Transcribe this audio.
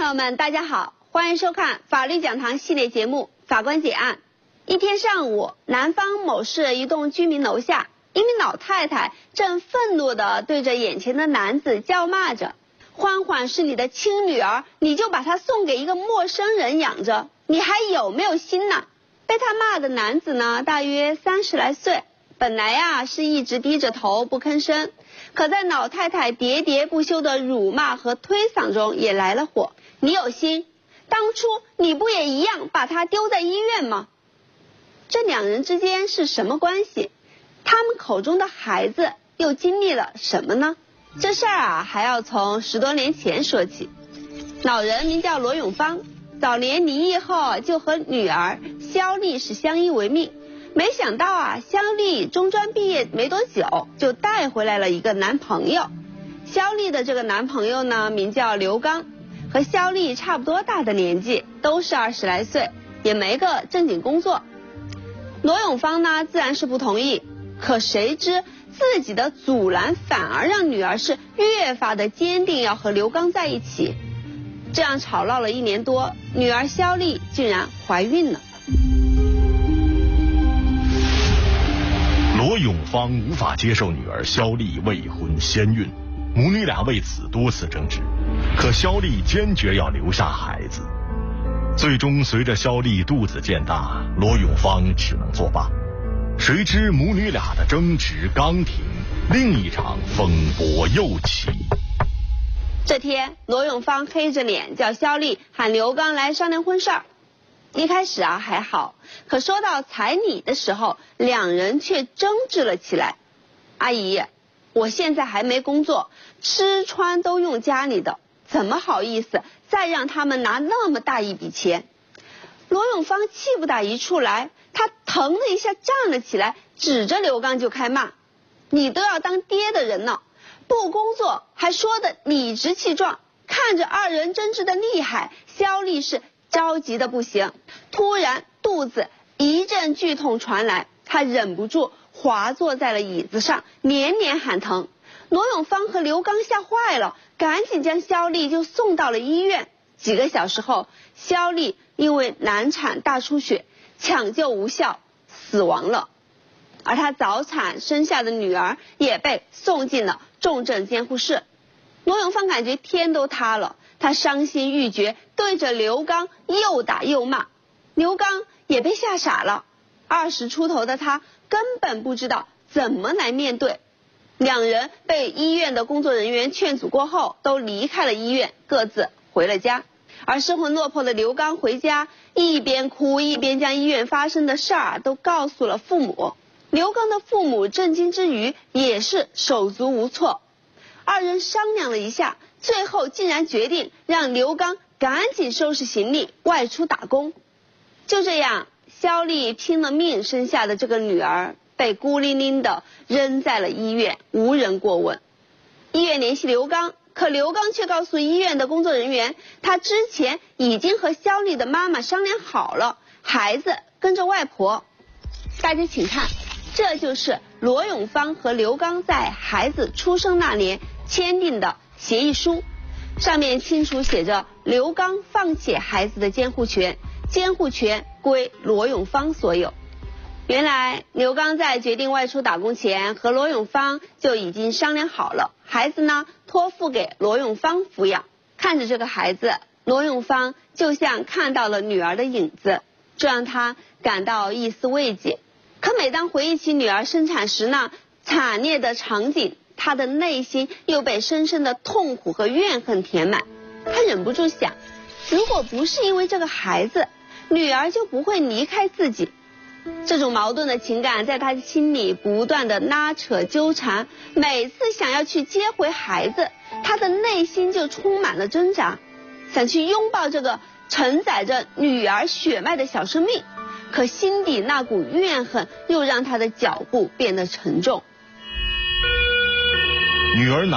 友们，大家好，欢迎收看法律讲堂系列节目《法官解案》。一天上午，南方某市一栋居民楼下，一名老太太正愤怒地对着眼前的男子叫骂着：“欢欢是你的亲女儿，你就把她送给一个陌生人养着，你还有没有心呢？”被他骂的男子呢，大约30来岁，本来是一直低着头不吭声，可在老太太喋喋不休的辱骂和推搡中也来了火。你有心，当初你不也一样把她丢在医院吗？这两人之间是什么关系？他们口中的孩子又经历了什么呢？这事儿还要从10多年前说起。老人名叫罗永芳，早年离异后就和女儿肖丽是相依为命。没想到肖丽中专毕业没多久，就带回来了一个男朋友。肖丽的这个男朋友呢，名叫刘刚，和肖丽差不多大的年纪，都是20来岁，也没个正经工作。罗永芳呢，自然是不同意，可谁知自己的阻拦反而让女儿是越发的坚定要和刘刚在一起。这样吵闹了1年多，女儿肖丽竟然怀孕了。 罗永芳无法接受女儿肖丽未婚先孕，母女俩为此多次争执，可肖丽坚决要留下孩子。最终随着肖丽肚子渐大，罗永芳只能作罢。谁知母女俩的争执刚停，另一场风波又起。 这天，罗永芳黑着脸叫肖丽喊刘刚来商量婚事儿。一开始还好，可说到彩礼的时候，两人却争执了起来。阿姨，我现在还没工作，吃穿都用家里的，怎么好意思再让他们拿那么大一笔钱？罗永芳气不打一处来，他腾的一下站了起来，指着刘刚就开骂：“你都要当爹的人了，不工作还说的理直气壮。”看着二人争执的厉害，肖丽是着急的不行，突然肚子一阵剧痛传来，她忍不住滑坐在了椅子上，连连喊疼。罗永芳和刘刚吓坏了，赶紧将肖丽就送到了医院。几个小时后，肖丽因为难产大出血，抢救无效死亡了，而她早产生下的女儿也被送进了重症监护室。罗永芳感觉天都塌了，他伤心欲绝，对着刘刚又打又骂。刘刚也被吓傻了，20出头的他根本不知道怎么来面对。两人被医院的工作人员劝阻过后，都离开了医院，各自回了家。而失魂落魄的刘刚回家，一边哭一边将医院发生的事儿都告诉了父母。刘刚的父母震惊之余，也是手足无措。二人商量了一下，最后竟然决定让刘刚赶紧收拾行李外出打工。就这样，肖丽拼了命生下的这个女儿被孤零零的扔在了医院，无人过问。医院联系刘刚，可刘刚却告诉医院的工作人员，他之前已经和肖丽的妈妈商量好了，孩子跟着外婆。大家请看，这就是罗永芳和刘刚在孩子出生那年签订的协议书，上面清楚写着刘刚放弃孩子的监护权，监护权归罗永芳所有。原来刘刚在决定外出打工前，和罗永芳就已经商量好了，孩子呢托付给罗永芳抚养。看着这个孩子，罗永芳就像看到了女儿的影子，这让他感到一丝慰藉。可每当回忆起女儿生产时那惨烈的场景，他的内心又被深深的痛苦和怨恨填满。他忍不住想，如果不是因为这个孩子，女儿就不会离开自己。这种矛盾的情感在他的心里不断的拉扯纠缠，每次想要去接回孩子，他的内心就充满了挣扎，想去拥抱这个承载着女儿血脉的小生命，可心底那股怨恨又让他的脚步变得沉重。 女儿